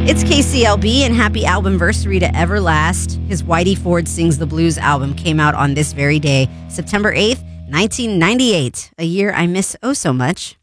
It's KCLB and happy albumversary to Everlast. His Whitey Ford Sings the Blues album came out on this very day, September 8th, 1998, a year I miss oh so much.